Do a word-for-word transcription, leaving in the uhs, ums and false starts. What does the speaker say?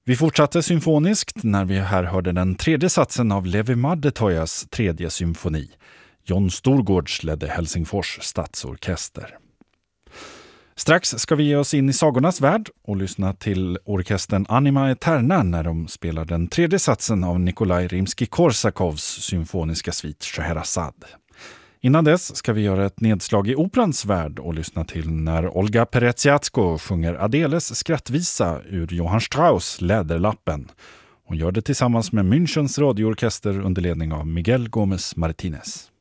Vi fortsatte symfoniskt när vi här hörde den tredje satsen av Levi Madetojas tredje symfoni. John Storgårds ledde Helsingfors stadsorkester. Strax ska vi ge oss in i sagornas värld och lyssna till orkestern Anima Eterna när de spelar den tredje satsen av Nikolaj Rimsky-Korsakovs symfoniska svit Scheherazad. Innan dess ska vi göra ett nedslag i operans värld och lyssna till när Olga Peretsiatsko sjunger Adeles skrattvisa ur Johann Strauss Läderlappen. Hon gör det tillsammans med Münchens radioorkester under ledning av Miguel Gómez Martínez.